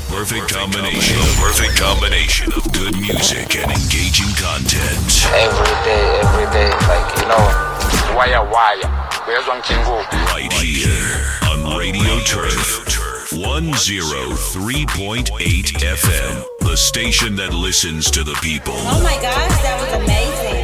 perfect combination. The perfect combination of good music and engaging content. Every day, like, wire. Right here on Radio Turf 103.8 FM, the station that listens to the people. Oh my gosh, that was amazing.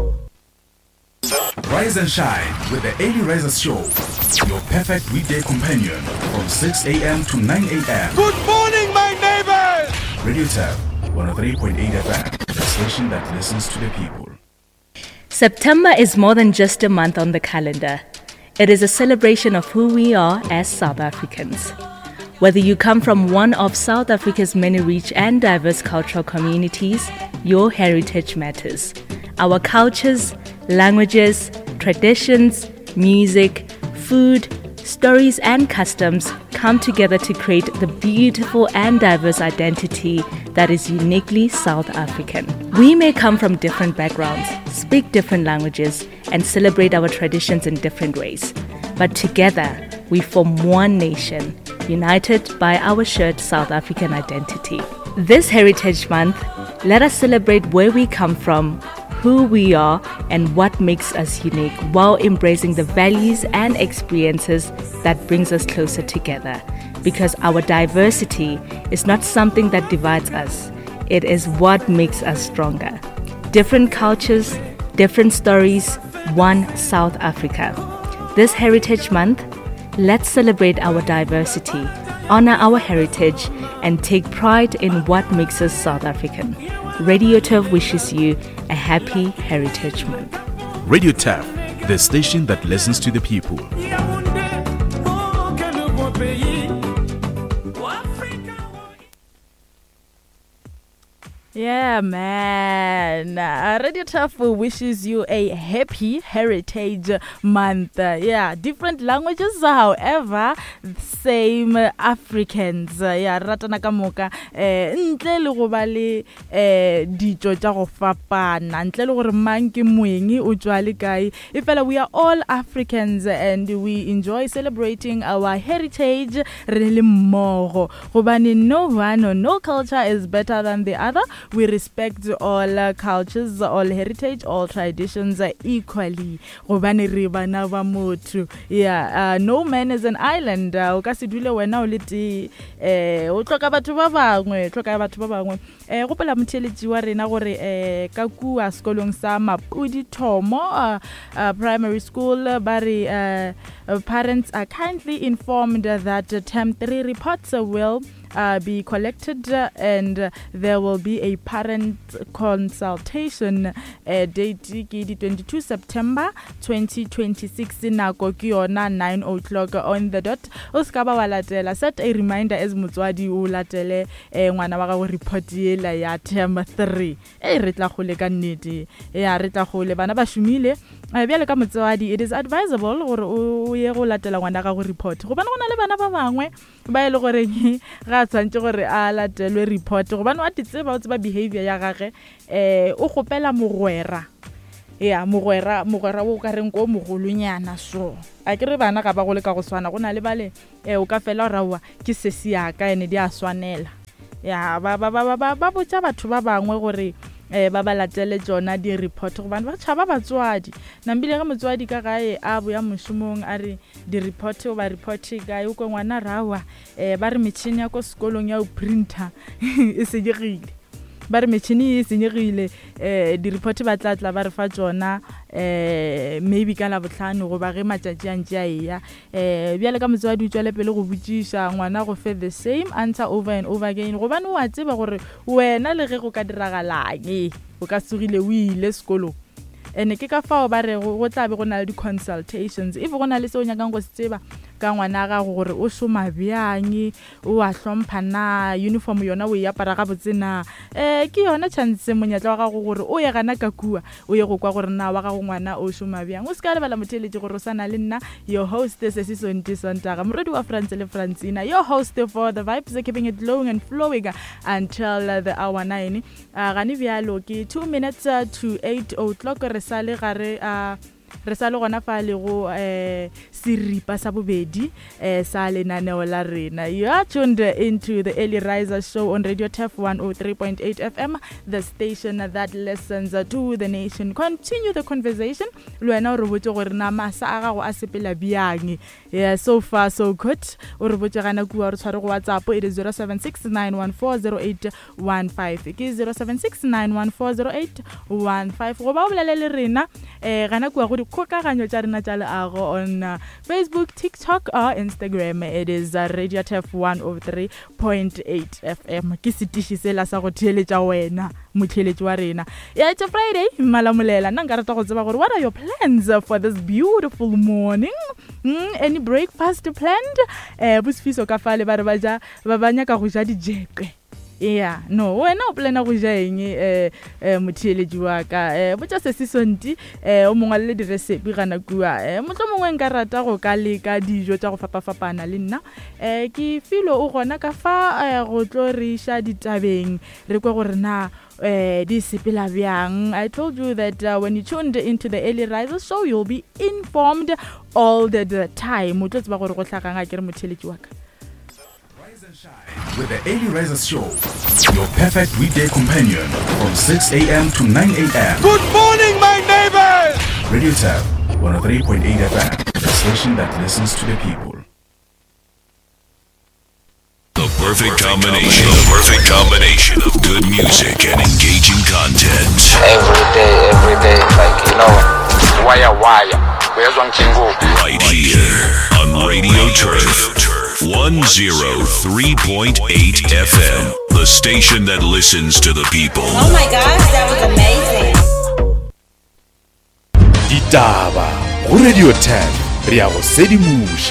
Rise and shine with the Early Risers Show, your perfect weekday companion from 6 a.m. to 9 a.m. Good morning, my neighbors! Radio Tab 103.8 FM, the station that listens to the people. September is more than just a month on the calendar. It is a celebration of who we are as South Africans. Whether you come from one of South Africa's many rich and diverse cultural communities, your heritage matters. Our cultures, languages, traditions, music, food, stories and customs come together to create the beautiful and diverse identity that is uniquely South African. We may come from different backgrounds, speak different languages, and celebrate our traditions in different ways. But together, we form one nation, united by our shared South African identity. This Heritage Month, let us celebrate where we come from, who we are, and what makes us unique, while embracing the values and experiences that brings us closer together. Because our diversity is not something that divides us, it is what makes us stronger. Different cultures, different stories, one South Africa. This Heritage Month, let's celebrate our diversity, honor our heritage, and take pride in what makes us South African. Radio Turf wishes you a happy Heritage Month. Radio Tab, the station that listens to the people. Yeah, man. Radio Turf wishes you a happy Heritage Month. Different languages, however, same Africans. Ratana ka moka ntle le go ba le dijo tša go fapana, ntle le gore mang ke moeng o tswa le kae. Ifela, we are all Africans and we enjoy celebrating our heritage re le mmogo. Gobane no culture is better than the other. We respect all cultures, all heritage, all traditions equally. Gobane re bana ba motho. No man is an island. O ka se dule wena o le ti o tloka batho ba bangwe, gopola motheletši wa rena gore ka kua sekolong sa Mapudi Thomo primary school ba re parents are kindly informed that term 3 reports will be collected and there will be a parent consultation date ke di 22 September 2026 nako ke yona 9 o'clock on the dot. O ska ba latela, set a reminder as motswadi o latele ngwana wa go report yela ya term 3 re tla go le ka nnete re tla go le bana ba shumile bjale ka motswadi. It is advisable gore o ye go latela ngwana ga go report go bana gona le bana ba bangwe ba ile gore ga tsantse gore a latelwe report go bana wa tseba o tseba behavior ya gage o gopela mogwera mogwera o ka reng ko mogolonyana so a ke re bana ga ba go le ka go swana go na le bale o ka fela rawa ke sesi ya ka ene di a swanela ba botsa batho ba bangwe gore ba ba latele tsona di report go bana ba tshaba batswadi nambile ga motswadi ka gae a bo ya moshomong a re di report o ba report ga yo ko ngwana rawa ba re metšhini ya ko sekolong ya o printer e senyegile ba re metšhini e senyegile di report ba tla ba re fa tsona maybe ka la botlhano go ba ge matšatši a ntse a eya bjale ka motswadi o tswele pele go botšiša ngwana go fe the same answer over and over again gobane wa tseba gore wena le ge go ka diragalang o ka sogile o ile sekolong ene ke ka fao ba re go tla be go na le di-consultations if go na le se o nyakang go se tseba ka ngwana ga gore o shoma bjang o a hlompha na uniform yona o e apara ga botsena ke yona chance monyatla wa gago gore o ye gana ka kua o ye go kwa gore na wa gago ngwana o shoma bjang o ska le bala motheletše gore o sana le nna your host se Sisonti Sontaga moredi wa France le Francina your host for the vibes keeping it glowing and flowing until the hour 9 gane bjalo ke 2 minutes to 8 o'clock re sale gare re sa le gona fa le go siripa sa bobedi sa lenaneo la rena. You are tuned into the Early Riser show on Radio TEF 103.8 FM, the station that listens to the nation. Continue the conversation. Luena re botse gore na masa a gago a sepela biang. Yeah, so far so good. O re botse gana kua re tshware go WhatsApp. It is 0769140815. Ke 0769140815. Go ba o bolelele rena gana kua go dikgokaganyo tsa rena tsa leago on Facebook, TikTok or Instagram. It is Radio TEF 103.8 FM. Ke setishi sela sa go theletsa wena motheletsi wa rena. Yeah, it's a Friday. Malamulela nna nka rata go tseba gore what are your plans for this beautiful morning? Any breakfast planned? Busfiso ka fale ba re ba banya ka go ja dijeke. Yeah, no, wena o plana go ja eng motheletsi wa ka botsa se sisonti o mongwe le di recipe gana kua motho mongwe nka rata go ka leka dijo tsa go fapafapana le nna ke filo o gona ka fa go tlo risha ditabeng re kwa gore na di sepela byang. I told you that when you tuned into the Early Riser show you'll be informed all the time. O tlo tseba gore go tlhakanga ke re motheletsi wa ka with the Early Riser show, your perfect weekday companion from 6 a.m. to 9 a.m. Good morning, my neighbors! Radio TEF 103.8 FM, the station that listens to the people. The perfect combination of good music and engaging content. Every day, like, you know, wire. Right here on Radio Turf 103.8 FM, the station that listens to the people. Oh my gosh, that was amazing. Ditaba go Radio TEF re ya go sedimusha.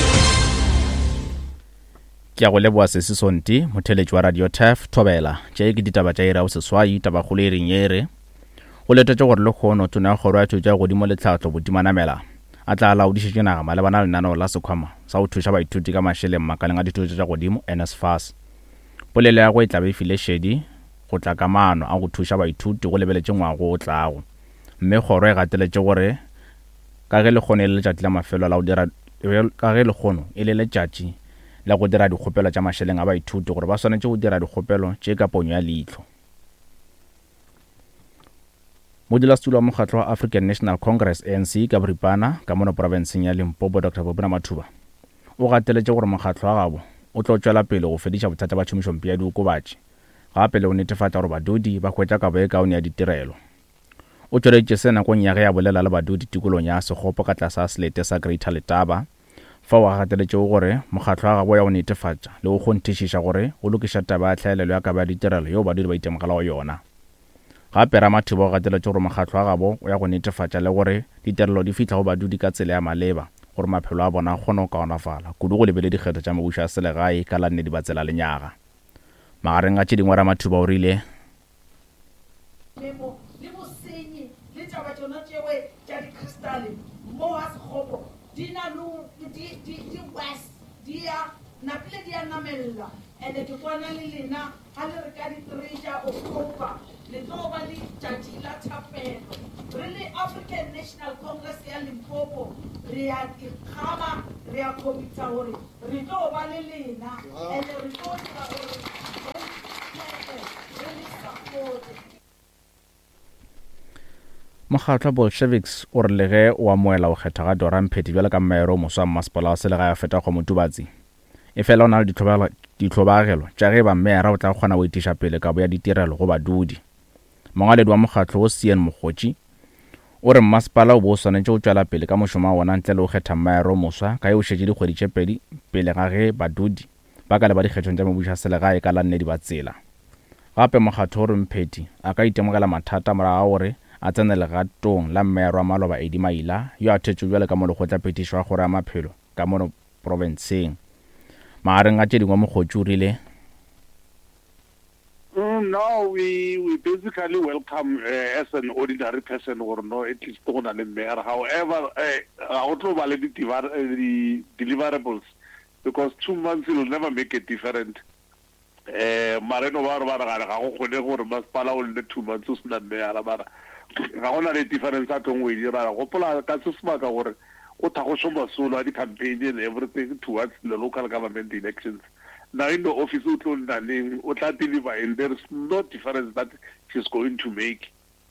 Ke go leboa se sesonti motheletsi wa Radio TEF Thobela tše ke ditaba tša ira o seswai taba go le rinyere go letetse gore le khono tona go rwa tša go dimo le tlhatlo bodimanamela a tla la odišitše naga malebana le nano la sekhwama sa go thuša baithuti ka mašeleng makaleng a dithuto tša godimo NSFAS. Polelo ya go e tlabe file shedi go tla ka maano a go thuša baithuti go lebeletše ngwago o tlago mme kgoro e gateletše gore ka ge le kgono e le letšatši la mafelo la go dira ka ge le kgono e le letšatši la go dira dikgopelo tša mašeleng a baithuti gore ba swanetše go dira dikgopelo tše ka ponyo ya leihlo. Modulasetulo wa mokgatlo wa African National Congress ANC ka boripana ka mono provinceng ya Limpopo Dr. Bobona Mathuba o gateletse gore mokgatlo wa gabo o tlo tšwela pele go fediša bothata ba tšhomišompe ya diokobatši gape le o netefatša gore badudi ba hwetša kabo e kaone ya ditirelo. O tšweletše se nakong ya ge ya bolela le badudi tikolong ya Sekgopo ka tlasa selete sa Greater Letaba fa o gateletse gore mokgatlo wa gabo ya go netefatša le go kgonthišiša gore o lokiša taba ya tlhaelelo ya kabo ya ditirelo yo badudi ba itemogela go yona. Gape Ramathuba o gateletse gore mokgatlo wa gabo o ya go netefatša le gore ditirelo di fitlha go badudi ka tsela ya maleba gore maphelo a bona a kgone go kaonafala kudu go lebele dikgetho tša mebušo ya selegae ka la nnedi ba tsela lenyaga. Magareng a tše dingwe Ramathuba o rile and ke bona le lena ha le re ka di 3 October le tlo ba le tšatši la thapelo re le African National Congress ya Limpopo re ya ikgama re ya komitsa gore re tlo ba le lena and re tlo dira gore re le support. Mokgatlo Bolsheviks o re le ge o amoela go kgetha ga Doran Pheti bjale ka mmaero moswa masepala wa selegae a feta go motubatsi e fela o na le ditlhobagelo tša ge ba mmera o tla kgona go itiša pele kabo ya ditirelo go badudi. Mongwaledi wa mokgatlo o CN Mogotši o re masepala o bo o swanetše go tšwela pele ka mošomo wa bona ntle le go kgetha mmaero moswa ka ye o šetše dikgwedi tše pedi pele ga ge badudi ba ka le ba dikgethong tša mebušo ya selegae ka la nnedi ba tsela. Gape mokgatlo o re Mpheti a ka itemogela mathata morago gore a tsene legatong la mmeero wa Maloba Edi Maila yo a thetšwe bjale ka mo lekgotla phetišo ya gore a maphelo ka mono provinceng. Magareng a tše dingwe Mogotši o rile No, we basically welcome as an ordinary person or no, at least on the mayor. However, the deliverables, because 2 months will never make a difference. Marino Barbara, Maspala will 2 months, ga gona le difference a tong we dira go pola ka se sebaka gore o tha go shoma solo di campaign and everything towards the local government elections. Now in the office o tla deliver, and there is no difference that she's going to make.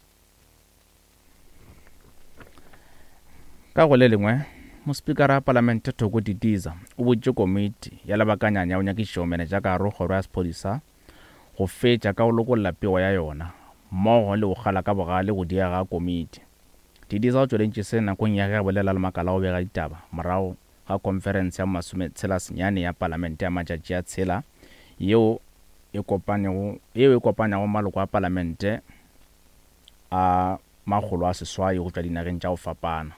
Ka go le lengwe mo speaker a parliament Thoko Didiza o botse komiti ya labakanyanya ya o nyakišo manager ka ro kgoro ya sepodisa go fetša ka go lokolla pego ya yona mmogo le go gala ka bogale go diega komiti. Didiza o tswelentše se nakong ya ge bolela le makala go bega ditaba morago ga conference ya masometshela senyane ya parliament ya matšatši a tshela yeo e kopanyago maloko a parliament a magolo a seswai go tšwa dinageng tša go fapana.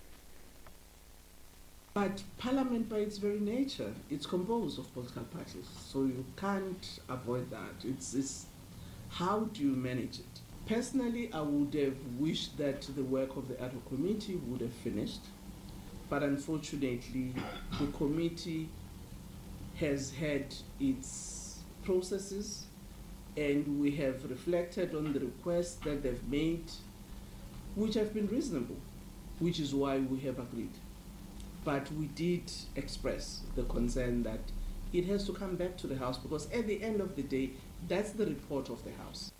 But Parliament, by its very nature, it's composed of political parties, so you can't avoid that. It's how do you manage it? Personally, I would have wished that the work of the ad hoc committee would have finished, but unfortunately, the committee has had its processes, and we have reflected on the requests that they've made, which have been reasonable, which is why we have agreed. But we did express the concern that it has to come back to the House, because at the end of the day, that's the report of the House.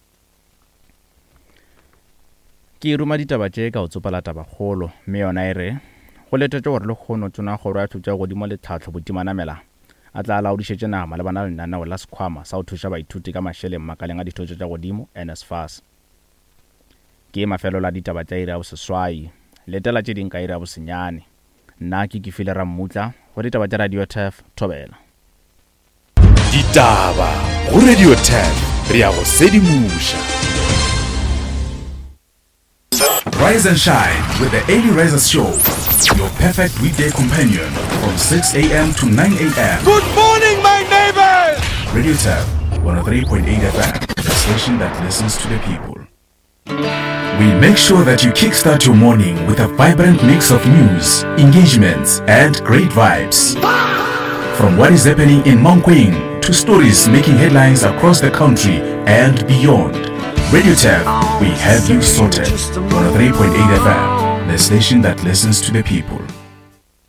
Ke ruma ditaba tše ka o tsopala taba kgolo mme yona e re go letetse gore le kgono tsona kgoro ya thuša godimo le tlhatlho botimanamela a tla laodišetše nama le bana lenaneo la sekhwama sa go thuša baithuti ka mašeleng makaleng a dithoto tša godimo NSFAS. Ke mafelo la ditaba tša iri ya boseswai letela tše ding ka iri ya bosenyane. Nna ke file Ramutla go ditaba tša Radio TAF Thobela. Ditaba go Radio TAF re ya go sedimuša. Rise and shine with the Early Risers Show, your perfect weekday companion from 6 a.m. to 9 a.m. Good morning, my neighbors! Radio TAF 103.8 FM, the station that listens to the people. We make sure that you kickstart your morning with a vibrant mix of news, engagements, and great vibes. From what is happening in Mankweng to stories making headlines across the country and beyond. Radio TAF, we have you sorted. 103.8 FM, the station that listens to the people.